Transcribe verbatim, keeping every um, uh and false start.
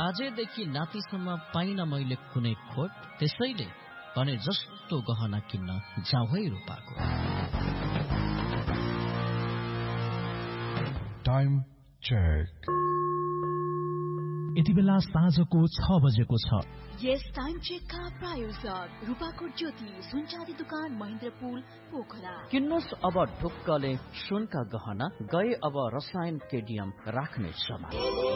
बाजेदेखि नातिसम्म पाइन मैले कुनै खोट, त्यसैले भने जस्तो गहना किन्न जाउँ है रूपाको। Time check. यति बेला साँझको छ बजेको छ। यस टाइम चेकका प्रायोजक रूपाकोट ज्योति सुनचाँदी दुकान महेन्द्रपुल पोखरा। किन्नुस् अब ढुक्कले सुनका गहना, गए अब रसायन केडियम राख्ने समा।